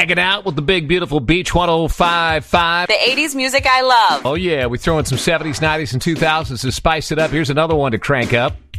Hanging out with the big, beautiful Beach 105.5. The 80s music I love. Oh, yeah. We throw in some 70s, 90s, and 2000s to spice it up. Here's another one to crank up.